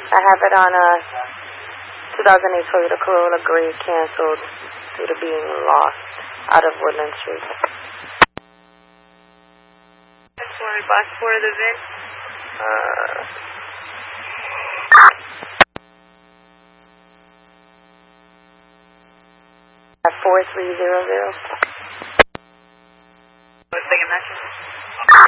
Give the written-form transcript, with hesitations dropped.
I have it on a 2008 Toyota Corolla Gray, canceled due to being lost out of Woodland Street. Box for the VIN. 4300. What's the message?